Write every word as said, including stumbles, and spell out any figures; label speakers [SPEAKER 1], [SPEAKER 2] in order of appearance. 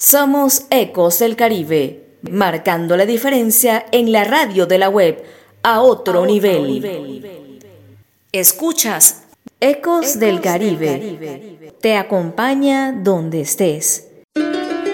[SPEAKER 1] Somos Ecos del Caribe, marcando la diferencia en la radio de la web a otro, a otro nivel. nivel. Escuchas Ecos, Ecos del, Caribe. del Caribe. Te acompaña donde estés.